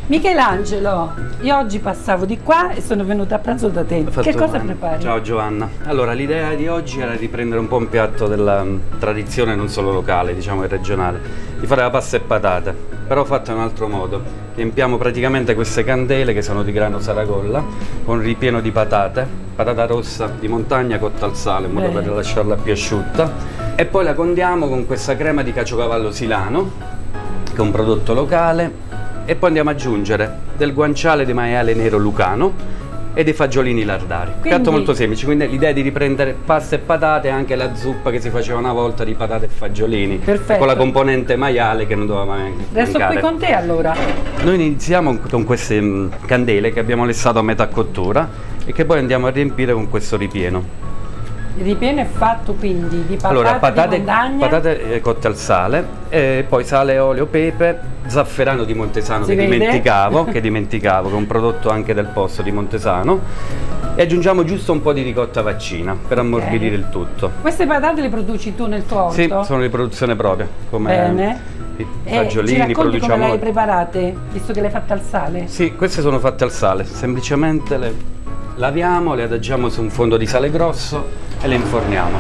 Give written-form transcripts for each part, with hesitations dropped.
Michelangelo, io oggi passavo di qua e sono venuta a pranzo da te. Che cosa prepari? Ciao Giovanna. Allora, l'idea di oggi era riprendere un po' un piatto della tradizione non solo locale, diciamo regionale, di fare la pasta e patate, però fatta in un altro modo. Riempiamo praticamente queste candele che sono di grano Saragolla con ripieno di patate, patata rossa di montagna cotta al sale in modo per lasciarla più asciutta, e poi la condiamo con questa crema di caciocavallo silano, che è un prodotto locale. E poi andiamo ad aggiungere del guanciale di maiale nero lucano e dei fagiolini lardari. Piatto molto semplice, quindi l'idea è di riprendere pasta e patate e anche la zuppa che si faceva una volta di patate e fagiolini. Perfetto. Con la componente maiale che non doveva mai mancare. Resto qui con te allora. Noi iniziamo con queste candele che abbiamo lessato a metà cottura e che poi andiamo a riempire con questo ripieno. Il ripieno è fatto quindi di patate, allora, di montagna. Patate cotte al sale, e poi sale, olio, pepe, zafferano di Montesano che dimenticavo, che è un prodotto anche del posto di Montesano, e aggiungiamo giusto un po' di ricotta vaccina per ammorbidire il tutto. Queste patate le produci tu nel tuo orto? Sì, sono di produzione propria, come bene. I fagiolini, ci racconti come le hai preparate, visto che le hai fatte al sale? Sì, queste sono fatte al sale, semplicemente le laviamo, le adagiamo su un fondo di sale grosso e le inforniamo.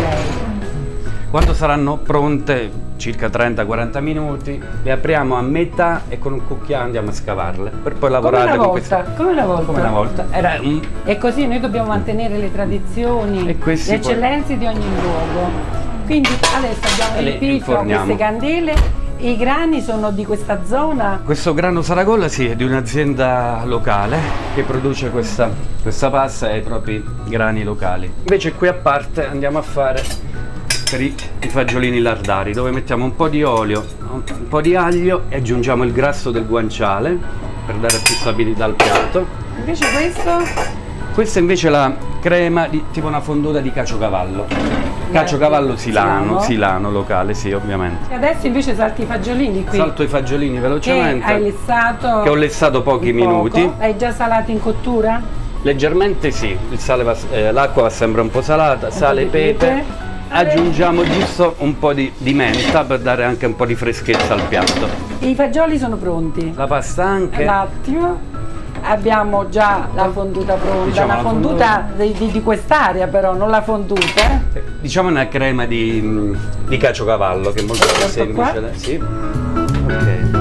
Ok. Quando saranno pronte, circa 30-40 minuti, le apriamo a metà e con un cucchiaio andiamo a scavarle per poi lavorare con queste. Come una volta. Come una volta. E così noi dobbiamo mantenere le tradizioni, le eccellenze di ogni luogo. Quindi adesso abbiamo riempito queste candele. I grani sono di questa zona? Questo grano Saragolla sì, è di un'azienda locale che produce questa pasta e i propri grani locali. Invece qui a parte andiamo a fare per i fagiolini lardari, dove mettiamo un po' di olio, un po' di aglio e aggiungiamo il grasso del guanciale per dare più stabilità al piatto. Invece questo? Questa invece è la crema di tipo una fonduta di caciocavallo. Caciocavallo silano locale, sì, ovviamente. E adesso invece salti i fagiolini qui. Salto i fagiolini velocemente. Che hai lessato? Che ho lessato pochi minuti. Hai già salato in cottura? Leggermente sì, l'acqua va sempre un po' salata, sale e pepe. Aggiungiamo giusto un po' di menta per dare anche un po' di freschezza al piatto. I fagioli sono pronti? La pasta anche. Un attimo. Abbiamo già la fonduta pronta, diciamo la fonduta di quest'area però, non la fonduta. Diciamo una crema di caciocavallo che è molto più semplice. Sì. Ok.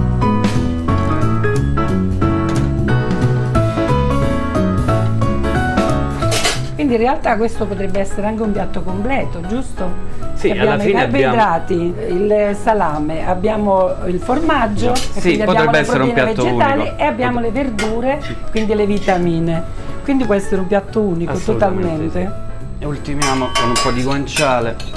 Quindi in realtà questo potrebbe essere anche un piatto completo, giusto? Sì, abbiamo i carboidrati, il salame, abbiamo il formaggio, e quindi abbiamo le proteine vegetali e abbiamo le verdure, quindi le vitamine. Quindi può essere un piatto unico, totalmente. Sì. E ultimiamo con un po' di guanciale.